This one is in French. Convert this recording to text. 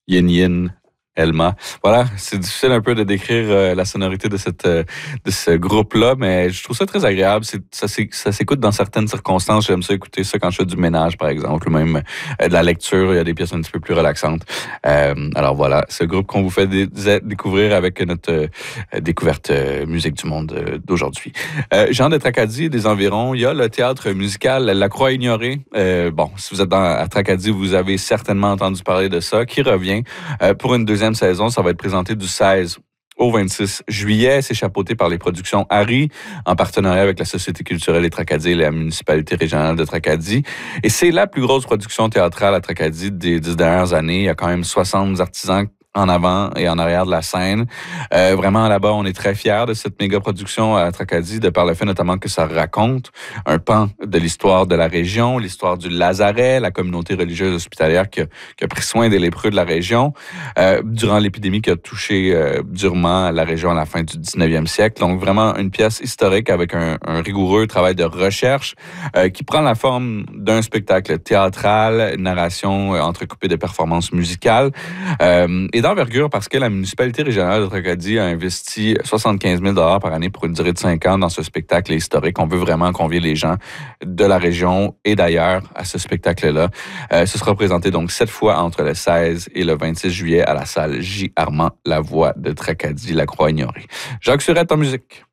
Yin Yin. Elma. Voilà, c'est difficile un peu de décrire la sonorité de ce groupe-là, mais je trouve ça très agréable. Ça s'écoute dans certaines circonstances. J'aime ça écouter ça quand je fais du ménage, par exemple, ou même de la lecture. Il y a des pièces un petit peu plus relaxantes. Alors voilà, ce groupe qu'on vous fait découvrir avec notre découverte musique du monde d'aujourd'hui. Jean de Tracadie et des environs, il y a le théâtre musical La Croix ignorée. Bon, si vous êtes à Tracadie, vous avez certainement entendu parler de ça, qui revient pour une deuxième saison. Ça va être présenté du 16 au 26 juillet. C'est chapeauté par les productions Harry, en partenariat avec la Société culturelle des Tracadie et la municipalité régionale de Tracadie. Et c'est la plus grosse production théâtrale à Tracadie des 10 dernières années. Il y a quand même 60 artisans en avant et en arrière de la scène. Vraiment, là-bas, on est très fiers de cette méga-production à Tracadie, de par le fait notamment que ça raconte un pan de l'histoire de la région, l'histoire du Lazaret, la communauté religieuse hospitalière qui a pris soin des lépreux de la région durant l'épidémie qui a touché durement la région à la fin du 19e siècle. Donc, vraiment une pièce historique avec un rigoureux travail de recherche qui prend la forme d'un spectacle théâtral, narration entrecoupée de performances musicales. Et d'envergure parce que la municipalité régionale de Tracadie a investi 75 000 $ par année pour une durée de 5 ans dans ce spectacle historique. On veut vraiment convier les gens de la région et d'ailleurs à ce spectacle-là. Ce sera présenté donc 7 fois entre le 16 et le 26 juillet à la salle J. Armand Lavoie de Tracadie, La Croix ignorée. Jacques Surette en musique.